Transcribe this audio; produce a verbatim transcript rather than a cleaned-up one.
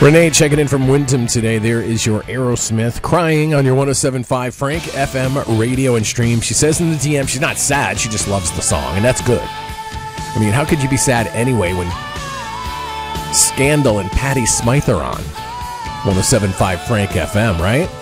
Renee checking in from Wyndham today. There is your Aerosmith crying on your one oh seven point five Frank F M radio and stream. She says in the D M she's not sad, she just loves the song, and that's good. I mean, how could you be sad anyway when Scandal and Patti Smythe are on one oh seven point five Frank F M, right?